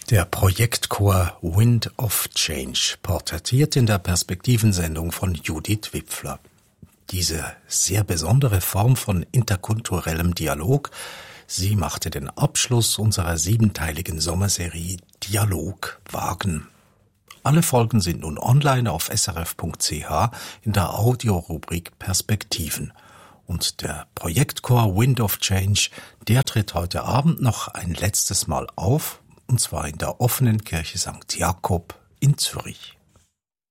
Der Projektchor Wind of Change porträtiert in der Perspektivensendung von Judith Wipfler. Diese sehr besondere Form von interkulturellem Dialog, sie machte den Abschluss unserer 7-teiligen Sommerserie Dialog wagen. Alle Folgen sind nun online auf srf.ch in der Audiorubrik Perspektiven. Und der Projektchor Wind of Change, der tritt heute Abend noch ein letztes Mal auf, und zwar in der offenen Kirche St. Jakob in Zürich.